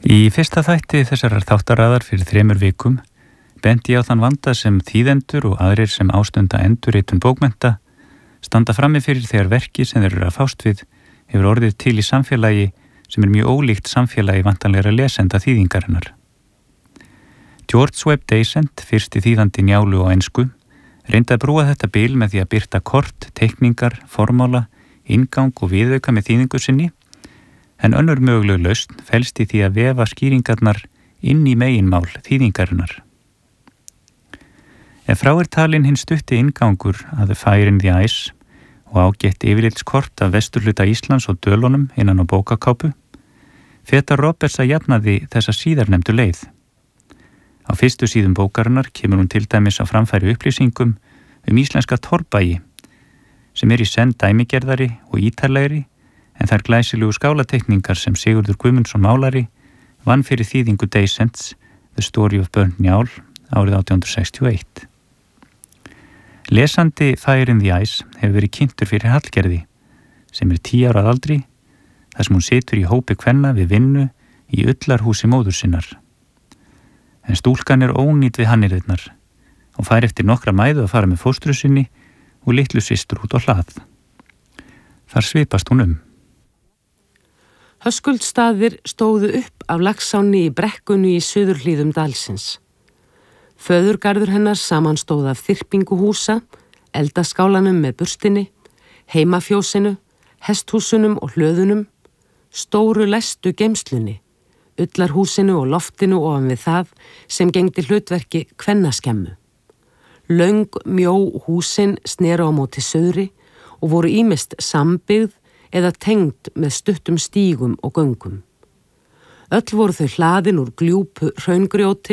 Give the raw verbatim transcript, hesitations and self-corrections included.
Í fyrsta þætti þessarar þáttaraðar fyrir þremur vikum bendi ég á þann vanda sem þýðendur og aðrir sem ástunda endurritun bókmennta standa frammi fyrir þegar verki sem þeir eru að fást við hefur orðið til í samfélagi sem er mjög ólíkt samfélagi vantanlegra lesenda þýðingarinnar. George Webb Dasent, fyrsti þýðandi Njálu á ensku, reyndi að brúa þetta bil með því að birta kort, teikningar, formála, inngang og viðauka með þýðingu sinni, en önnur möguleg lausn felst í því að vefa skýringarnar inn í meginmál þýðingarinnar. Ef frá er talin hinn stutti inngangur að The Fire in the Ice og ágætt yfirlitskort af vesturhluta Íslands og Dölunum innan á bókakápu, fetar Roberts að jafnaði þessa síðarnefndu leið. Á fyrstu síðum bókarinnar kemur hún til dæmis á framfæri upplýsingum um íslenska torfbæi sem er í senn dæmigerðari og ítarlegri en þær glæsilegu skálateikningar sem Sigurður Guðmundsson málari vann fyrir þýðingu Dasents The Story of Burnt Njál árið átján hundruð sextíu og eitt. Lesandi Fire in the Ice hefur verið kynntur fyrir Hallgerði sem er tíu ára að aldri þar sem hún situr í hópi kvenna við vinnu í ullarhúsi móður sinnar. En stúlkan er ónýt við hannyrðirnar og fær eftir nokkra mæðu að fara með fóstru sinni og litlu systur út á hlað. Þar svipast hún um. Höskuldsstaðir stóðu upp af Laxánni í brekkunni í suðurhlíðum dalsins. Föðurgarður hennar samanstóð af þyrpingu húsa, eldaskálanum með burstinni, heimafjósinu, hesthúsunum og hlöðunum, stóru læstu geymslunni, ullarhúsinu og loftinu ofan við það sem gegndi hlutverki kvennaskemmu. Löng, mjó húsin sneru á móti suðri og voru ýmist sambyggð eða tengd með stuttum stígum og göngum. Öll voru þau hlaðin úr gljúpu hraungrjóti